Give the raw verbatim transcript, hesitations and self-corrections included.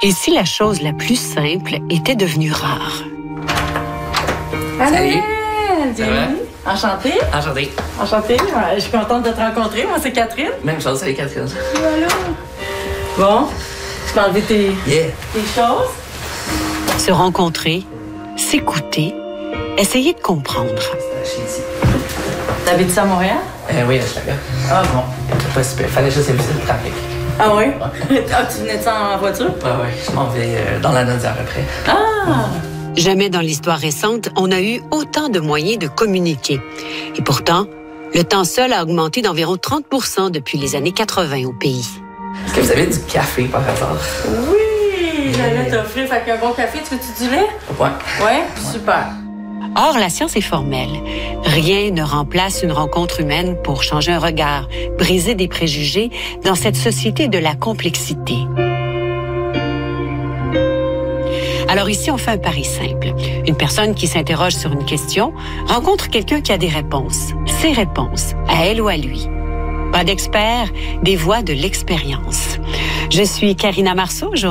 Et si la chose la plus simple était devenue rare? Salut! Bienvenue. Enchantée. Enchanté. Enchantée. Je suis contente de te rencontrer. Moi, c'est Catherine. Même chose, salut Catherine. Voilà. Bon, tu peux enlever tes, Yeah. tes choses. Se rencontrer, s'écouter, essayer de comprendre. C'est ici. T'habites-tu à Montréal? Euh, oui, là, je suis là. Ah bon. Pas super. Fallait juste éviter le trafic. Ah oui? Ah, tu venais de ça en voiture? Ouais, ouais. Je m'en vais euh, dans la Nodière après. Ah! Jamais dans l'histoire récente, on a eu autant de moyens de communiquer. Et pourtant, le temps seul a augmenté d'environ trente pour cent depuis les années quatre-vingt au pays. Est-ce que vous avez du café par hasard? Oui! J'allais t'offrir. Fait qu'un bon café, tu veux-tu du lait? Ouais. Ouais? Super. Or, la science est formelle. Rien ne remplace une rencontre humaine pour changer un regard, briser des préjugés dans cette société de la complexité. Alors ici, on fait un pari simple. Une personne qui s'interroge sur une question rencontre quelqu'un qui a des réponses. Ses réponses, à elle ou à lui. Pas d'experts, des voix de l'expérience. Je suis Karina Marceau,